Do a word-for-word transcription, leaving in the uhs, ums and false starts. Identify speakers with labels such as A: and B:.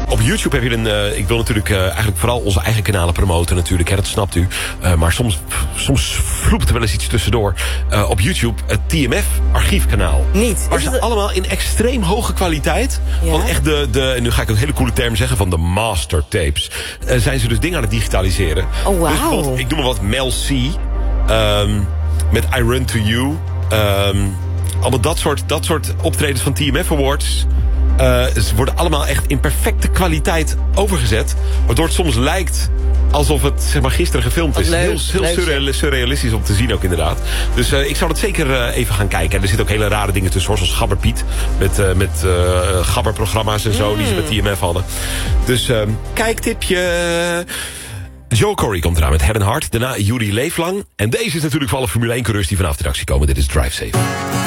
A: Op YouTube heb je een... Uh, ik wil natuurlijk uh, eigenlijk vooral onze eigen kanalen promoten natuurlijk. Hè, dat snapt u. Uh, maar soms, soms vloept er wel eens iets tussendoor. Uh, op YouTube het T M F archiefkanaal.
B: Niet.
A: Waar ze het... allemaal in extreem hoge kwaliteit... Ja? Van echt de, de... En nu ga ik een hele coole term zeggen... van de master tapes. Uh, zijn ze dus dingen aan het digitaliseren.
B: Oh, wauw.
A: Dus ik noem maar wat Mel C. Um, met I Run To You. Um, allemaal dat soort, dat soort optredens van T M F Awards... Uh, ze worden allemaal echt in perfecte kwaliteit overgezet. Waardoor het soms lijkt alsof het zeg maar, gisteren gefilmd is.
B: Leuk,
A: heel heel
B: leuk,
A: surreal, surrealistisch om te zien ook inderdaad. Dus uh, ik zou dat zeker uh, even gaan kijken. En er zitten ook hele rare dingen tussen. Zoals Gabber Piet. Met, uh, met uh, Gabberprogramma's en zo. Mm. Die ze met T M F hadden. Dus uh, kijktipje... Joe Corey komt eraan met Heaven Heart. Daarna Yuri Leeflang. En deze is natuurlijk voor alle Formule één coureurs die vanaf de actie komen. Dit is Drive Safe.